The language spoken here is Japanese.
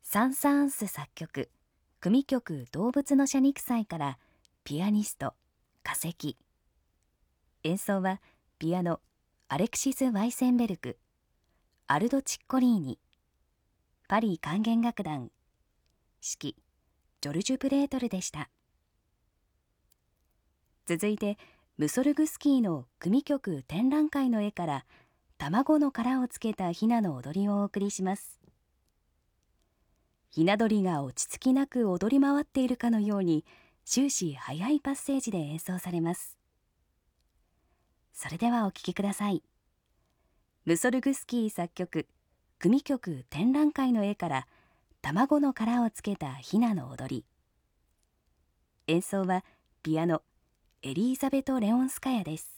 サン・サーンス作曲、組曲動物の謝肉祭からピアニスト、化石。演奏はピアノ、アレクシス・ワイセンベルク、アルド・チッコリーニ、パリ管弦楽団、指揮、ジョルジュ・プレートルでした。続いて、ムソルグスキーの組曲展覧会の絵から卵の殻をつけたヒナの踊りをお送りします。ひな鳥が落ち着きなく踊り回っているかのように終始速いパッセージで演奏されます。それではお聴きください。ムソルグスキー作曲、組曲展覧会の絵から卵の殻をつけたヒナの踊り。演奏はピアノ、エリーザベト・レオンスカヤです。